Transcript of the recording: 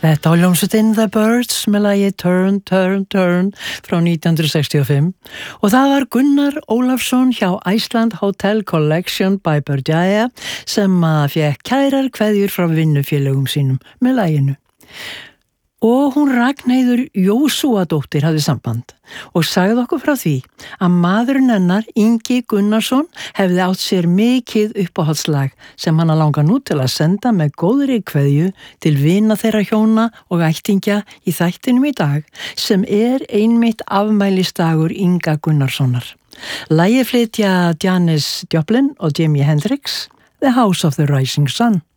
Þetta var hljómsveitin The Birds með lagi Turn, Turn, Turn frá 1965 og það var Gunnar Ólafsson hjá Iceland Hotel Collection by Berdjaja sem fékk kærar kveðjur frá vinnufélögum sínum með laginu. Og hún Ragnheiður Jósúadóttir hafði samband og sagði okkur frá því að maðurinn hennar, Ingi Gunnarsson, hefði átt sér mikið uppáhaldslag sem hana langar nú til að senda með góðri kveðju til vina þeirra hjóna og ættingja í þættinum í dag sem einmitt afmælisdagur Inga Gunnarssonar. Lagið flytja Janis Joplin og Jimi Hendrix, The House of the Rising Sun.